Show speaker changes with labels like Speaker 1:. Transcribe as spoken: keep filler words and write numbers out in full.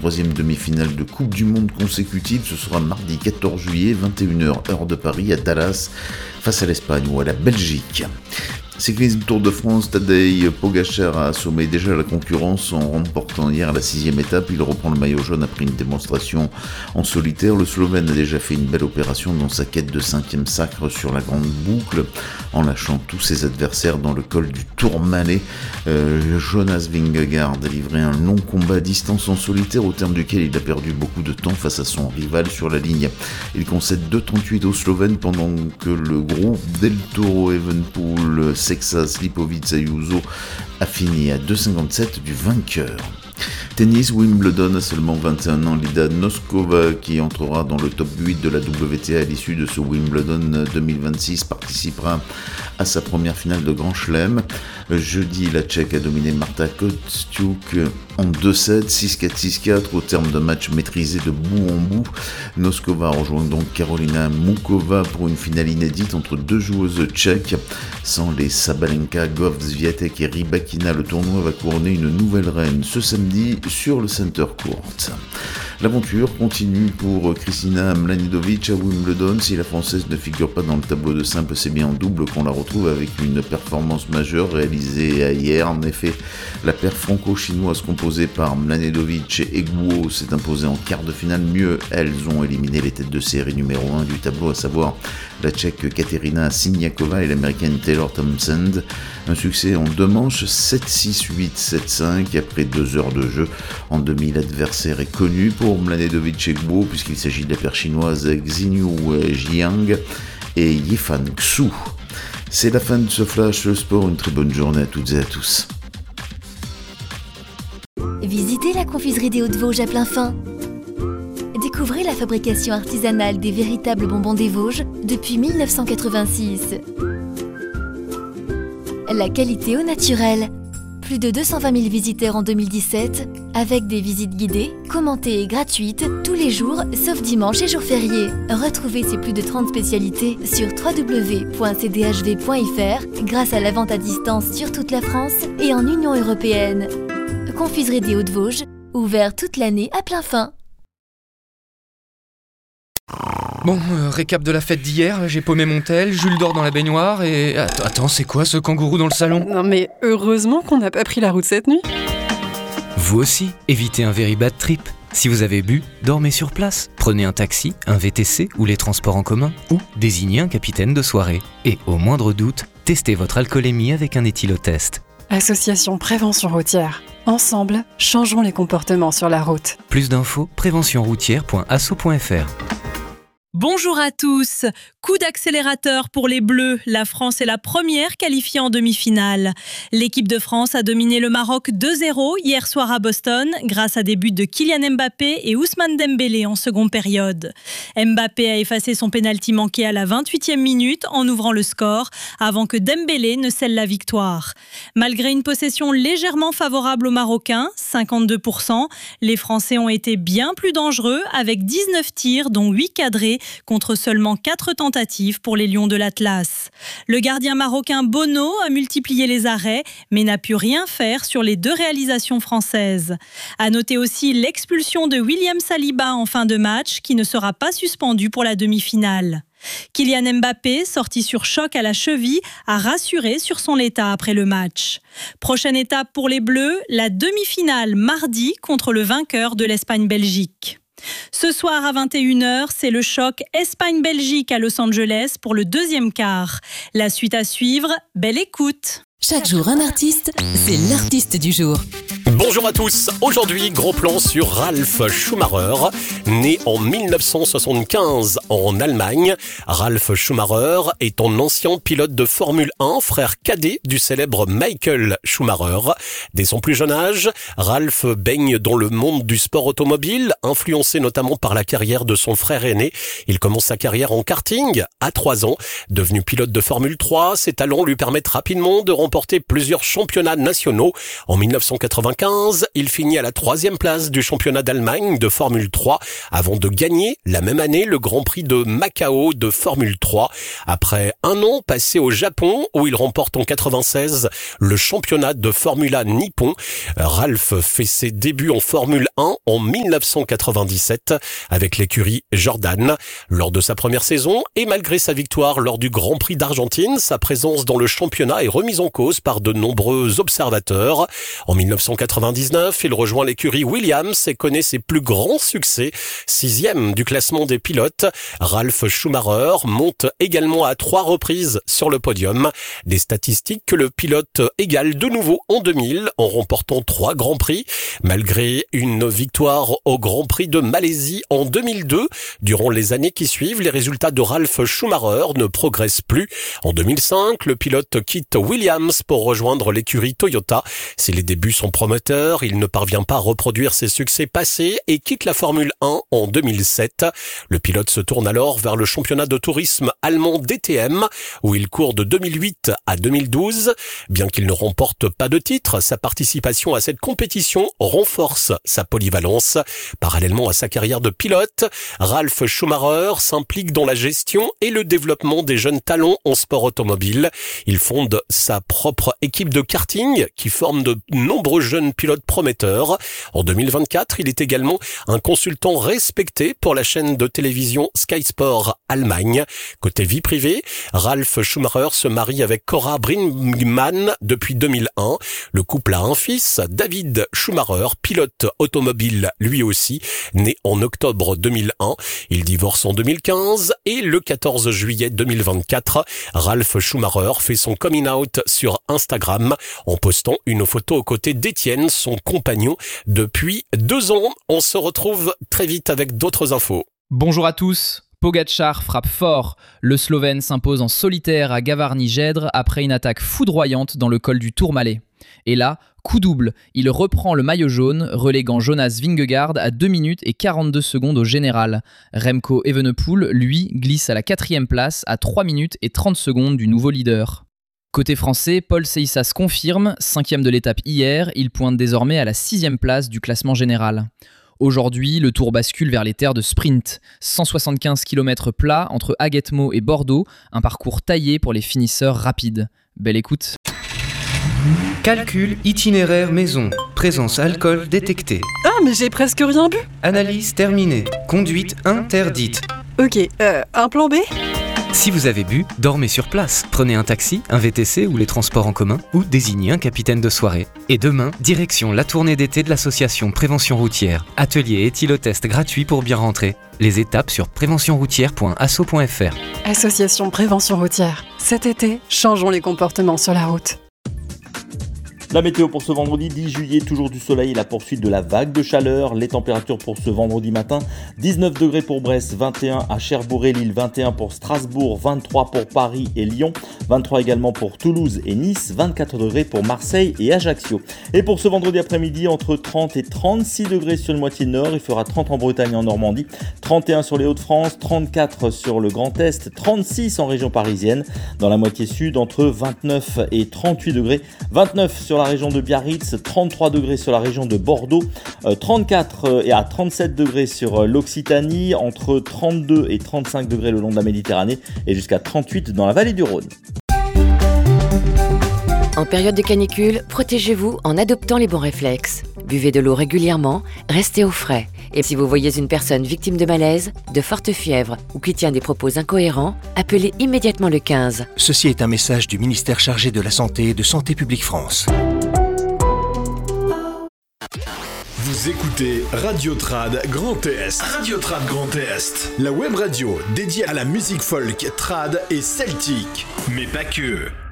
Speaker 1: troisième demi-finale de Coupe du Monde consécutive. Ce sera mardi quatorze juillet, vingt et une heures, heure de Paris, à Dallas, face à l'Espagne ou à la Belgique. Cyclisme Tour de France, Tadej Pogačar a assommé déjà la concurrence en remportant hier la sixième étape. Il reprend le maillot jaune après une démonstration en solitaire. Le Slovène a déjà fait une belle opération dans sa quête de cinquième sacre sur la grande boucle, en lâchant tous ses adversaires dans le col du Tourmalet. Euh, Jonas Vingegaard a livré un long combat à distance en solitaire, au terme duquel il a perdu beaucoup de temps face à son rival sur la ligne. Il concède deux trente-huit aux Slovènes pendant que le groupe Del Toro Evenepoel Sexas Lipovic Ayuso a fini à deux cinquante-sept du vainqueur. Tennis, Wimbledon a seulement vingt et un ans. Lida Noskova, qui entrera dans le top huit de la W T A à l'issue de ce Wimbledon deux mille vingt-six, participera à sa première finale de Grand Chelem. Jeudi, la Tchèque a dominé Marta Kostyuk en deux sept, six quatre, six quatre, au terme d'un match maîtrisé de bout en bout. Noskova rejoint donc Karolina Mukova pour une finale inédite entre deux joueuses tchèques. Sans les Sabalenka, Gauff, Swiatek et Rybakina, le tournoi va couronner une nouvelle reine ce samedi sur le Center Court. L'aventure continue pour Kristina Mladenovic à Wimbledon. Si la Française ne figure pas dans le tableau de simple, c'est bien en double qu'on la retrouve avec une performance majeure réalisée hier. En effet, la paire franco-chinoise composée par Mladenovic et Guo s'est imposée en quart de finale. Mieux, elles ont éliminé les têtes de série numéro un du tableau, à savoir la Tchèque Katerina Siniakova et l'Américaine Taylor Townsend. Un succès en deux manches, sept six, huit sept cinq, après deux heures de jeu. En demi, l'adversaire est connu pour Mladenovic et Guo, puisqu'il s'agit de la paire chinoise Xinyu Jiang et Yifan Xu. C'est la fin de ce Flash Sport. Une très bonne journée à toutes et à tous.
Speaker 2: Visitez la confiserie des Hauts-de-Vosges à Plainfin. Découvrez la fabrication artisanale des véritables bonbons des Vosges depuis mille neuf cent quatre-vingt-six. La qualité au naturel. Plus de deux cent vingt mille visiteurs en deux mille dix-sept, avec des visites guidées, commentées et gratuites, tous les jours, sauf dimanche et jours fériés. Retrouvez ces plus de trente spécialités sur w w w point c d h v point f r grâce à la vente à distance sur toute la France et en Union européenne. Confiserie des Hauts-de-Vosges, ouvert toute l'année à Plainfin.
Speaker 3: Bon, euh, récap de la fête d'hier, j'ai paumé mon tel, Jules dort dans la baignoire et... Attends, attends, c'est quoi ce kangourou dans le salon ?
Speaker 4: Non mais heureusement qu'on n'a pas pris la route cette nuit.
Speaker 5: Vous aussi, évitez un very bad trip. Si vous avez bu, dormez sur place. Prenez un taxi, un V T C ou les transports en commun, ou désignez un capitaine de soirée. Et au moindre doute, testez votre alcoolémie avec un éthylotest.
Speaker 4: Association Prévention Routière. Ensemble, changeons les comportements sur la route.
Speaker 5: Plus d'infos, prévention routière point asso point f r.
Speaker 6: Bonjour à tous. Coup d'accélérateur pour les Bleus. La France est la première qualifiée en demi-finale. L'équipe de France a dominé le Maroc deux zéro hier soir à Boston grâce à des buts de Kylian Mbappé et Ousmane Dembélé en seconde période. Mbappé a effacé son pénalty manqué à la vingt-huitième minute en ouvrant le score avant que Dembélé ne scelle la victoire. Malgré une possession légèrement favorable aux Marocains, cinquante-deux pour cent, les Français ont été bien plus dangereux avec dix-neuf tirs dont huit cadrés contre seulement quatre tentatives pour les Lions de l'Atlas. Le gardien marocain Bono a multiplié les arrêts, mais n'a pu rien faire sur les deux réalisations françaises. À noter aussi l'expulsion de William Saliba en fin de match, qui ne sera pas suspendu pour la demi-finale. Kylian Mbappé, sorti sur choc à la cheville, a rassuré sur son état après le match. Prochaine étape pour les Bleus, la demi-finale mardi contre le vainqueur de l'Espagne-Belgique. Ce soir à vingt et une heures, c'est le choc Espagne-Belgique à Los Angeles pour le deuxième quart. La suite à suivre, belle écoute.
Speaker 7: Chaque jour un artiste, c'est l'artiste du jour.
Speaker 8: Bonjour à tous, aujourd'hui gros plan sur Ralf Schumacher, né en mille neuf cent soixante-quinze en Allemagne. Ralf Schumacher est un ancien pilote de Formule un, frère cadet du célèbre Michael Schumacher. Dès son plus jeune âge, Ralf baigne dans le monde du sport automobile, influencé notamment par la carrière de son frère aîné. Il commence sa carrière en karting à trois ans. Devenu pilote de Formule trois, ses talents lui permettent rapidement de remporter plusieurs championnats nationaux. En mille neuf cent quatre-vingt-quatre, quatre-vingt-quinze, il finit à la troisième place du championnat d'Allemagne de Formule trois avant de gagner la même année le Grand Prix de Macao de Formule trois. Après un an passé au Japon où il remporte en quatre-vingt-seize le championnat de Formula Nippon, Ralph fait ses débuts en Formule un en dix-neuf cent quatre-vingt-dix-sept avec l'écurie Jordan. Lors de sa première saison et malgré sa victoire lors du Grand Prix d'Argentine, sa présence dans le championnat est remise en cause par de nombreux observateurs. En dix-neuf cent quatre-vingt-dix-neuf, il rejoint l'écurie Williams et connaît ses plus grands succès. Sixième du classement des pilotes, Ralf Schumacher monte également à trois reprises sur le podium. Des statistiques que le pilote égale de nouveau en deux mille en remportant trois grands prix. Malgré une victoire au Grand Prix de Malaisie en deux mille deux, durant les années qui suivent, les résultats de Ralf Schumacher ne progressent plus. En deux mille cinq, le pilote quitte Williams pour rejoindre l'écurie Toyota. Si les débuts sont prometteurs, il ne parvient pas à reproduire ses succès passés et quitte la Formule un en deux mille sept. Le pilote se tourne alors vers le championnat de tourisme allemand D T M, où il court de deux mille huit à deux mille douze. Bien qu'il ne remporte pas de titre, sa participation à cette compétition renforce sa polyvalence. Parallèlement à sa carrière de pilote, Ralf Schumacher s'implique dans la gestion et le développement des jeunes talents en sport automobile. Il fonde sa propre équipe de karting qui forme de nombreux jeunes pilotes prometteurs. En deux mille vingt-quatre, il est également un consultant respecté pour la chaîne de télévision Sky Sport Allemagne. Côté vie privée, Ralf Schumacher se marie avec Cora Bringmann depuis deux mille un. Le couple a un fils, David Schumacher, pilote automobile lui aussi, né en octobre deux mille un. Il divorce en deux mille quinze et le quatorze juillet deux mille vingt-quatre, Ralf Schumacher fait son coming out sur Instagram en postant une photo aux côtés d'Étienne, son compagnon, depuis deux ans. On se retrouve très vite avec d'autres infos.
Speaker 9: Bonjour à tous. Pogačar frappe fort. Le Slovène s'impose en solitaire à Gavarnie-Gèdre après une attaque foudroyante dans le col du Tourmalet. Et là, coup double, il reprend le maillot jaune, reléguant Jonas Vingegaard à deux minutes et quarante-deux secondes au général. Remco Evenepoel, lui, glisse à la quatrième place à trois minutes et trente secondes du nouveau leader. Côté français, Paul Seyssas confirme, cinquième de l'étape hier, il pointe désormais à la sixième place du classement général. Aujourd'hui, le Tour bascule vers les terres de sprint. cent soixante-quinze kilomètres plats entre Aguettemot et Bordeaux, un parcours taillé pour les finisseurs rapides. Belle écoute.
Speaker 5: Calcul itinéraire maison. Présence alcool détectée.
Speaker 4: Ah, mais j'ai presque rien bu.
Speaker 5: Analyse terminée. Conduite interdite.
Speaker 4: Ok, euh, un plan B ?
Speaker 5: Si vous avez bu, dormez sur place. Prenez un taxi, un V T C ou les transports en commun, ou désignez un capitaine de soirée. Et demain, direction la tournée d'été de l'association Prévention Routière. Atelier et éthylotest gratuit pour bien rentrer. Les étapes sur prévention routière point asso point f r.
Speaker 4: Association Prévention Routière. Cet été, changeons les comportements sur la route.
Speaker 10: La météo pour ce vendredi dix juillet, toujours du soleil et la poursuite de la vague de chaleur. Les températures pour ce vendredi matin, dix-neuf degrés pour Brest, vingt et un à Cherbourg et Lille, vingt et un pour Strasbourg, vingt-trois pour Paris et Lyon, vingt-trois également pour Toulouse et Nice, vingt-quatre degrés pour Marseille et Ajaccio. Et pour ce vendredi après-midi, entre trente et trente-six degrés sur le moitié nord, il fera trente en Bretagne et en Normandie, trente et un sur les Hauts-de-France, trente-quatre sur le Grand Est, trente-six en région parisienne. Dans la moitié sud, entre vingt-neuf et trente-huit degrés, vingt-neuf sur la région de Biarritz, trente-trois degrés sur la région de Bordeaux, euh, trente-quatre et à trente-sept degrés sur euh, l'Occitanie, entre trente-deux et trente-cinq degrés le long de la Méditerranée et jusqu'à trente-huit dans la vallée du Rhône.
Speaker 11: En période de canicule, protégez-vous en adoptant les bons réflexes. Buvez de l'eau régulièrement, restez au frais. Et si vous voyez une personne victime de malaise, de forte fièvre ou qui tient des propos incohérents, appelez immédiatement le quinze.
Speaker 12: Ceci est un message du ministère chargé de la Santé et de Santé publique France.
Speaker 13: Vous écoutez Radio Trad Grand Est. Radio Trad Grand Est. La web radio dédiée à la musique folk, trad et celtique. Mais pas que.